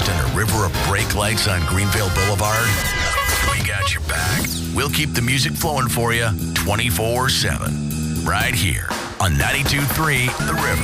trapped in a river of brake lights on Greenville Boulevard? We got your back. We'll keep the music flowing for you 24/7. Right here on 92.3 The River.